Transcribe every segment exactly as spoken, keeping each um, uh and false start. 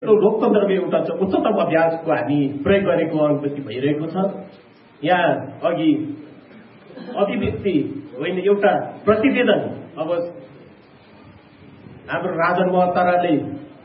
लोकतन्त्रमा एउटा चाहिँ उच्चतम अभ्यासको हामी प्रयोग गरेको अनुभूति भइरहेको छ। यहाँ अघि अभिव्यक्ति होइन एउटा प्रतिवेदन अब हाम्रो राजन महताराले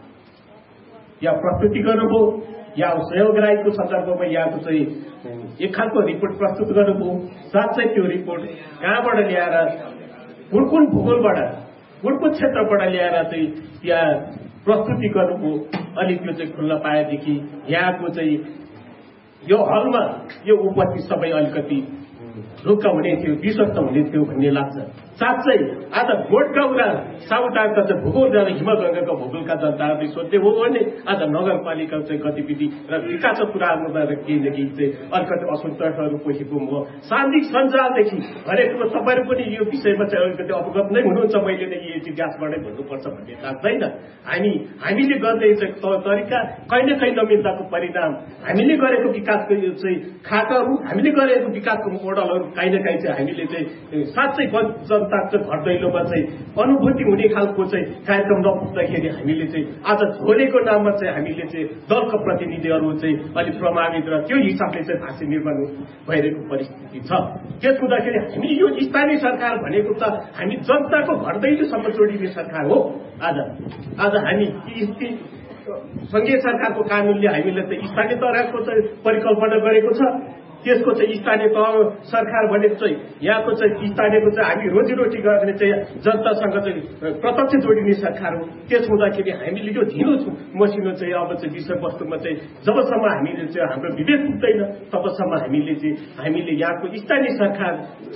या प्रस्तुति गर्नुभयो या सहयोग राईको सन्दर्भमा यहाँको चाहिँ एक खालको रिपोर्ट प्रस्तुत गर्नुभयो। साँच्चै त्यो रिपोर्ट कहाँबाट ल्याएर कुन कुन भूगोलबाट कुन कुन क्षेत्रबाट ल्याएर चाहिँ यहाँ प्रस्तुति गर्नुभयो अलि त्यो चाहिँ खुल्न पाएदेखि यहाँको चाहिँ यो हलमा यो उपस्थित सबै अलिकति ढुक्क हुने थियो, विश्वस्त हुने थियो भन्ने लाग्छ। साँच्चै आज गोठगाउँका साउटाका चाहिँ भूगोल जाने हिमगङ्गाका भूगोलका जनताहरूले सोध्ने हो भने आज नगरपालिकाको चाहिँ गतिविधि र विकासको कुराहरूमा केही न केही चाहिँ अलिकति असन्तोषहरू पोखेको म सामाजिक सञ्जालदेखि हरेकमा तपाईँहरू पनि यो विषयमा चाहिँ अलिकति अवगत नै हुनुहुन्छ। मैले नै यो इतिहासबाटै भन्नुपर्छ भन्ने लाग्दैन। हामी हामीले गर्ने चाहिँ तरिका कहीँ न कहीँ नमिल्दाको परिणाम हामीले गरेको विकासको यो चाहिँ खाकाहरू हामीले गरेको विकासको मोडलहरू कहीँ न कहीँ चाहिँ हामीले चाहिँ साँच्चै जनताको घर दैलोमा चाहिँ अनुभूति हुने खालको चाहिँ कार्यक्रम नपुग्दाखेरि हामीले चाहिँ आज झोलेको नाममा चाहिँ हामीले चाहिँ दलका प्रतिनिधिहरू चाहिँ अलिक प्रमाणित र त्यो हिसाबले चाहिँ भाषा निर्माण भइरहेको परिस्थिति छ। त्यसो हुँदाखेरि हामी यो स्थानीय सरकार भनेको त हामी जनताको घर दैलोसम्म जोडिने सरकार हो। आज आज हामी संघीय सरकारको कानूनले हामीले चाहिँ स्थानीय तहको चाहिँ परिकल्पना गरेको छ। त्यसको चाहिँ स्थानीय तह सरकार भनेको चाहिँ यहाँको चाहिँ स्थानीयको चाहिँ हामी रोजीरोटी गर्ने चाहिँ जनतासँग चाहिँ प्रत्यक्ष जोडिने सरकार हो। त्यसो हुँदाखेरि हामीले यो ढिलो मसिनो चाहिँ अब चाहिँ विषयवस्तुमा चाहिँ जबसम्म हामीले चाहिँ हाम्रो विवेक पुग्दैन तबसम्म हामीले चाहिँ हामीले यहाँको स्थानीय सरकार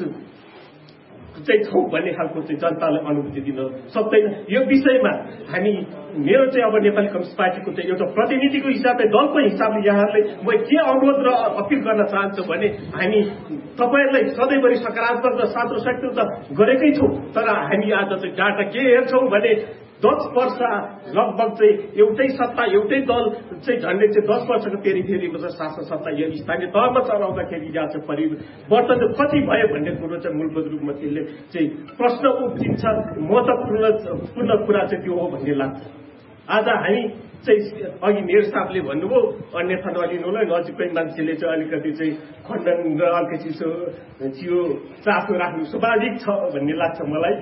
चाहिँ छौँ भन्ने खालको चाहिँ जनतालाई अनुभूति दिन सक्दैन। यो विषयमा हामी मेरो चाहिँ अब नेपाली कम्युनिस्ट पार्टीको चाहिँ एउटा प्रतिनिधिको हिसाबले दलको हिसाबले यहाँहरूलाई म के अनुरोध र अपिल गर्न चाहन्छु भने हामी तपाईँहरूलाई सधैँभरि सकारात्मक र साँचो शक्ति त गरेकै छौँ, तर हामी आज चाहिँ डाटा के हेर्छौँ भने दस वर्ष लगभग चाहिँ एउटै सत्ता एउटै दल चाहिँ झन्डै चाहिँ दस वर्षको फेरि फेरिको चाहिँ शासन सत्ता यो स्थानीय तहमा चलाउँदाखेरि यहाँ चाहिँ परिवर्तन चाहिँ कति भयो भन्ने कुरो चाहिँ मूलभूत रूपमा त्यसले चाहिँ प्रश्न उब्जिन्छ। महत्त्वपूर्ण पूर्ण कुरा चाहिँ त्यो हो भन्ने लाग्छ। आज हामी चाहिँ अघि मेयर साहबले भन्नुभयो अन्यथा नलिनु होला, नजिकै मान्छेले चाहिँ अलिकति चाहिँ खण्डन र अलिकति चियो चासो राख्नु स्वाभाविक छ भन्ने लाग्छ मलाई।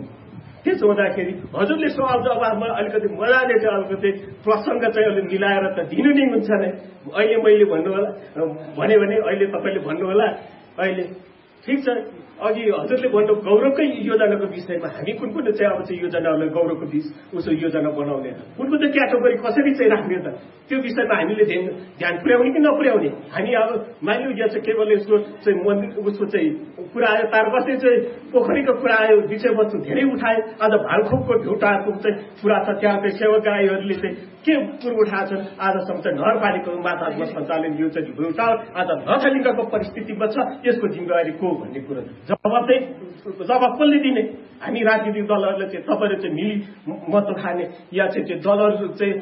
त्यसो हुँदाखेरि हजुरले सवाल जवाबमा अलिकति मजाले चाहिँ अलिकति प्रसङ्ग चाहिँ अलिक मिलाएर त दिनु नै हुन्छ नै। अहिले मैले भन्नु होला भने भने अहिले तपाईँले भन्नु होला अहिले ठिक छ। अघि हजुरले भन्नु गौरवकै योजनाको विषयमा हामी कुन कुन चाहिँ अब चाहिँ योजनाहरूलाई गौरवको बिच उसो योजना बनाउने कुन कुन चाहिँ क्याटेगोरी कसरी चाहिँ राख्ने त त्यो विषयमा हामीले ध्यान पुर्याउने कि नपुर्याउने। हामी अब मानिलिउँ यहाँ चाहिँ केवल यसको चाहिँ मन्दिर उसको चाहिँ कुरा आयो, तारबसे चाहिँ पोखरीको कुरा आयो, विषयवस्तु धेरै उठाए। आज भालखोपको ढुटाको चाहिँ कुरा छ, त्यहाँ चाहिँ सेवक गाईहरूले चाहिँ के कुरो उठाएको छन्। आजसम्म चाहिँ नगरपालिकाको मातात्मक सञ्चालन यो चाहिँ ढुटा आज नथलिकाको परिस्थितिमा छ। यसको जिम्मेवारी को भन्ने कुरो जवाब चाहिँ जवाब कसले दिने? हामी राजनीतिक दलहरूले चाहिँ तपाईँहरू चाहिँ मिली मत खाने या चाहिँ त्यो दलहरू चाहिँ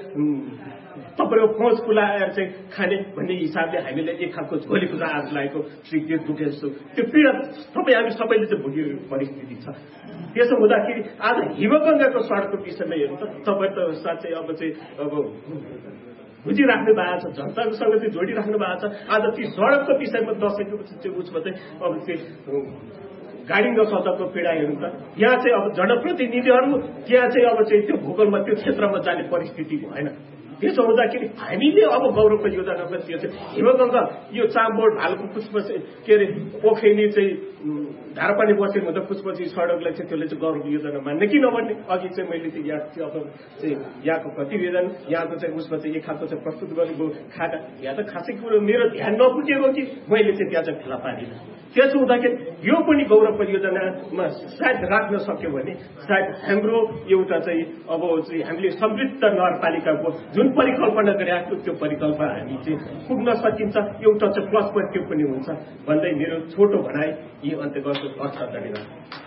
तपाईँको पहुँच खुलाएर चाहिँ खाने भन्ने हिसाबले हामीले एक खालको झोलीको आज लागेको श्रीकृ दुखे जस्तो त्यो पीडा तपाईँ हामी सबैले चाहिँ भोगिरहेको परिस्थिति छ। त्यसो हुँदाखेरि आज हिमगङ्गाको सडकको विषयमा हेर्नु त तपाईँ त साँच्चै अब चाहिँ अब बुझिराख्नु भएको छ, जनतासँग चाहिँ जोडिराख्नु भएको छ। आज ती सडकको विषयमा दसैँको चाहिँ उसमा चाहिँ अब चाहिँ गाडी नसक्दाको पीडा हेर्नु त यहाँ चाहिँ अब जनप्रतिनिधिहरू त्यहाँ चाहिँ अब चाहिँ त्यो भूगोलमा त्यो क्षेत्रमा जाने परिस्थिति भएन। त्यसो हुँदाखेरि हामीले अब गौरवको योजनामा त्यो चाहिँ हिमगङ्गा यो चामबोर्ड भालको पुष्पपछि के अरे पोखरी चाहिँ धारपानी बसेको हुँदा पुष्पपछि सडकलाई चाहिँ त्यसले चाहिँ गौरवको योजना मान्ने कि नमान्ने। अघि चाहिँ मैले चाहिँ यहाँ अब चाहिँ यहाँको प्रतिवेदन यहाँको चाहिँ उसमा चाहिँ एक खालको चाहिँ प्रस्तुत गरेको खाटा यहाँ त खासै कुरो मेरो ध्यान नपुगेको कि मैले चाहिँ त्यहाँ चाहिँ फेला पारिनँ। त्यसो हुँदाखेरि यो पनि गौरवको योजनामा सायद राख्न सक्यो भने सायद हाम्रो एउटा चाहिँ अब चाहिँ हामीले समृद्ध नगरपालिकाको जुन परिकल्पना गरेको त्यो परिकल्पना हामी चाहिँ पुग्न सकिन्छ। एउटा चाहिँ प्लस पोइन्ट त्यो पनि हुन्छ भन्दै मेरो छोटो भनाइ यी अन्त्य गर्छु। हस्, धन्यवाद।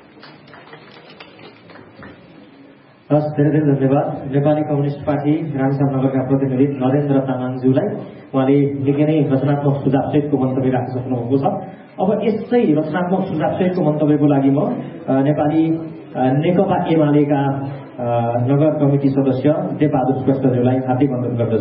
हस्, धेरै धेरै धन्यवाद नेपाली कम्युनिस्ट पार्टी रामसानगरका प्रतिनिधि नरेन्द्र तामाङज्यूलाई। उहाँले निकै नै रचनात्मक सुझावसहितको मन्तव्य राख्न सक्नुभएको छ। अब यस्तै रचनात्मक सुझावसहितको मन्तव्यको लागि म नेपाली नेकपा एमालेका नगर कमिटी सदस्य देवबहादुर श्रेष्ठज्यूलाई हार्दिक अनुरोध गर्दछु।